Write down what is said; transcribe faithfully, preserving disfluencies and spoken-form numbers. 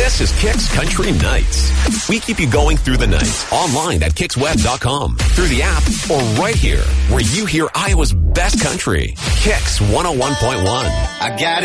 This is Kicks Country Nights. We keep you going through the night, online at kicks web dot com, through the app, or right here, where you hear Iowa's best country. Kicks one oh one point one. I got it.